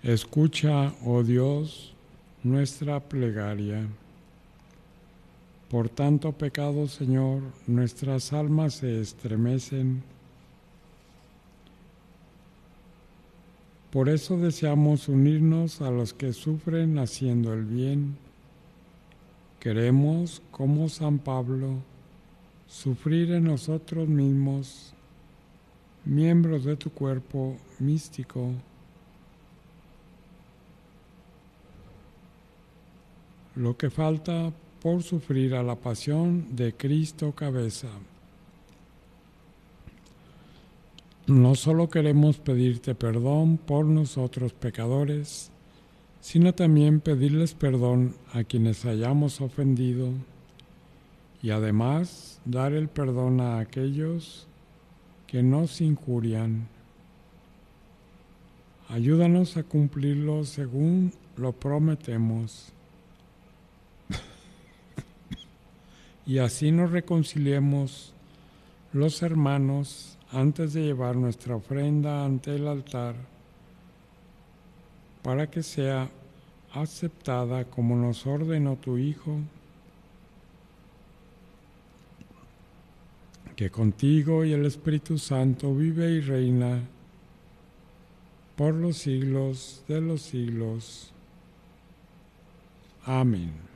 Escucha, oh Dios, nuestra plegaria. Por tanto pecado, Señor, nuestras almas se estremecen. Por eso deseamos unirnos a los que sufren haciendo el bien. Queremos, como San Pablo, sufrir en nosotros mismos, miembros de tu cuerpo místico, lo que falta por sufrir a la pasión de Cristo cabeza. No solo queremos pedirte perdón por nosotros pecadores, sino también pedirles perdón a quienes hayamos ofendido y además dar el perdón a aquellos que nos injurian. Ayúdanos a cumplirlo según lo prometemos y así nos reconciliemos los hermanos antes de llevar nuestra ofrenda ante el altar, para que sea aceptada como nos ordenó tu Hijo, que contigo y el Espíritu Santo vive y reina por los siglos de los siglos. Amén.